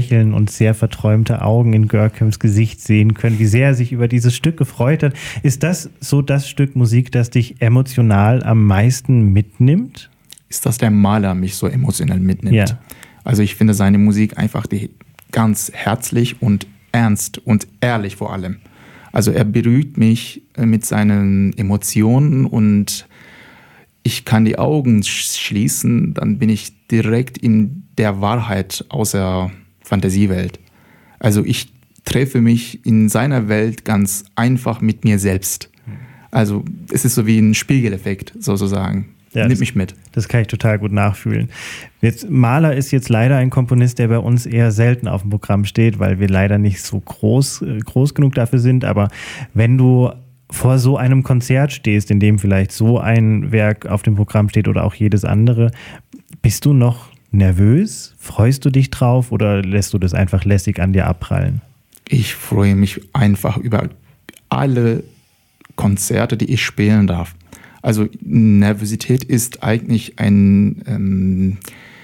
Lächeln und sehr verträumte Augen in Görkems Gesicht sehen können, wie sehr er sich über dieses Stück gefreut hat. Ist das so das Stück Musik, das dich emotional am meisten mitnimmt? Ist das der Maler mich so emotional mitnimmt? Ja. Also ich finde seine Musik einfach ganz herzlich und ernst und ehrlich vor allem. Also er berührt mich mit seinen Emotionen und ich kann die Augen schließen, dann bin ich direkt in der Wahrheit aus der Fantasiewelt. Also ich treffe mich in seiner Welt ganz einfach mit mir selbst. Also es ist so wie ein Spiegeleffekt sozusagen. Ja, Nimmt mich mit. Das kann ich total gut nachfühlen. Mahler ist jetzt leider ein Komponist, der bei uns eher selten auf dem Programm steht, weil wir leider nicht so groß genug dafür sind. Aber wenn du vor so einem Konzert stehst, in dem vielleicht so ein Werk auf dem Programm steht oder auch jedes andere, bist du noch nervös? Freust du dich drauf oder lässt du das einfach lässig an dir abprallen? Ich freue mich einfach über alle Konzerte, die ich spielen darf. Also Nervosität ist eigentlich ein,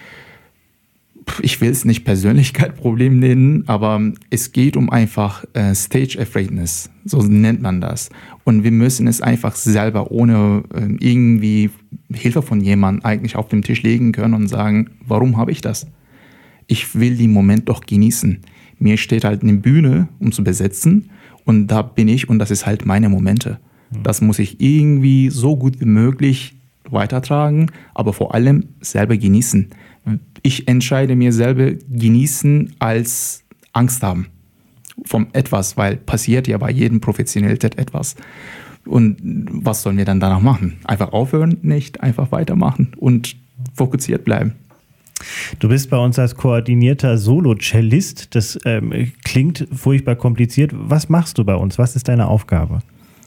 ich will es nicht Persönlichkeitsproblem nennen, aber es geht um einfach Stage Afraidness, so nennt man das. Und wir müssen es einfach selber ohne irgendwie Hilfe von jemandem eigentlich auf den Tisch legen können und sagen, warum habe ich das? Ich will den Moment doch genießen. Mir steht halt eine Bühne, um zu besetzen und da bin ich und das ist halt meine Momente. Das muss ich irgendwie so gut wie möglich weitertragen, aber vor allem selber genießen. Ich entscheide mir selber genießen als Angst haben vom etwas, weil passiert ja bei jedem Professionalität etwas. Und was sollen wir dann danach machen? Einfach aufhören? Nicht, einfach weitermachen und fokussiert bleiben. Du bist bei uns als koordinierter Solo-Cellist. Das klingt furchtbar kompliziert. Was machst du bei uns? Was ist deine Aufgabe?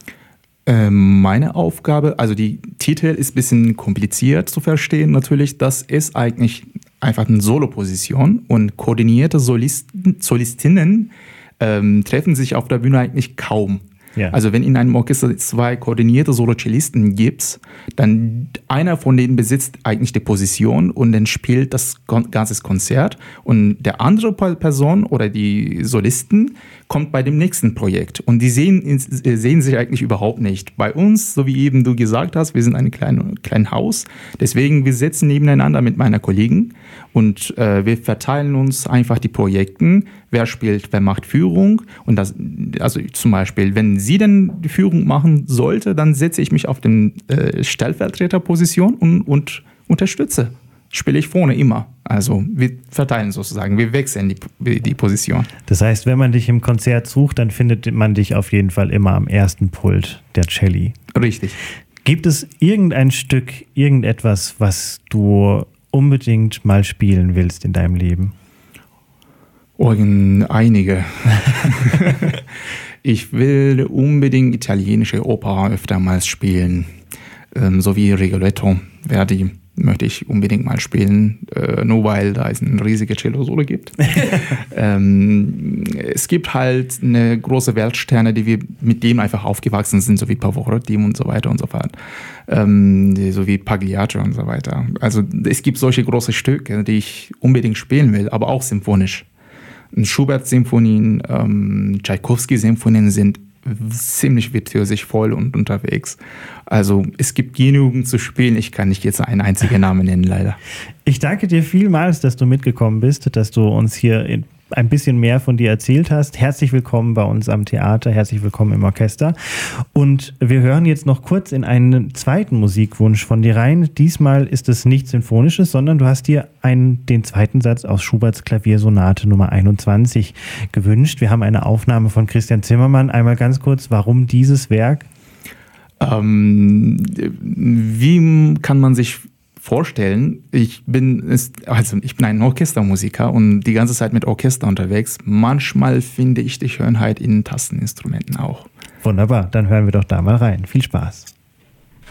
Meine Aufgabe, also die Titel ist ein bisschen kompliziert zu verstehen natürlich. Das ist eigentlich einfach eine Solo-Position und koordinierte Solistinnen treffen sich auf der Bühne eigentlich kaum. Ja. Also wenn in einem Orchester 2 koordinierte Solo-Cellisten gibt, dann einer von denen besitzt eigentlich die Position und dann spielt das ganze Konzert und der andere Person oder die Solisten kommt bei dem nächsten Projekt und die sehen sich eigentlich überhaupt nicht. Bei uns, so wie eben du gesagt hast, wir sind ein kleines Haus, deswegen wir sitzen nebeneinander mit meiner Kollegin und wir verteilen uns einfach die Projekte, wer spielt, wer macht Führung und das, also zum Beispiel, wenn sie denn die Führung machen sollte, dann setze ich mich auf den Stellvertreterposition und unterstütze. Spiele ich vorne immer. Also wir verteilen sozusagen, wir wechseln die Position. Das heißt, wenn man dich im Konzert sucht, dann findet man dich auf jeden Fall immer am ersten Pult der Celli. Richtig. Gibt es irgendein Stück, irgendetwas, was du unbedingt mal spielen willst in deinem Leben? Einige. Ich will unbedingt italienische Oper öfter mal spielen. So wie Rigoletto, Verdi möchte ich unbedingt mal spielen, nur weil da es eine riesige Cello-Solo gibt. Es gibt halt eine große Weltsterne, die wir mit dem einfach aufgewachsen sind, so wie Pavarotti und so weiter und so fort. So wie Pagliaccio und so weiter. Also es gibt solche große Stücke, die ich unbedingt spielen will, aber auch symphonisch. Schubert-Symphonien, Tschaikowski-Symphonien sind ziemlich virtuosisch voll und unterwegs. Also es gibt genügend zu spielen. Ich kann nicht jetzt einen einzigen Namen nennen, leider. Ich danke dir vielmals, dass du mitgekommen bist, dass du uns hier ein bisschen mehr von dir erzählt hast. Herzlich willkommen bei uns am Theater, herzlich willkommen im Orchester. Und wir hören jetzt noch kurz in einen zweiten Musikwunsch von dir rein. Diesmal ist es nichts Sinfonisches, sondern du hast dir den zweiten Satz aus Schuberts Klaviersonate Nummer 21 gewünscht. Wir haben eine Aufnahme von Christian Zimmermann. Einmal ganz kurz, warum dieses Werk? Wie kann man sich vorstellen, ich bin ein Orchestermusiker und die ganze Zeit mit Orchester unterwegs. Manchmal finde ich die Schönheit in Tasteninstrumenten auch. Wunderbar, dann hören wir doch da mal rein. Viel Spaß.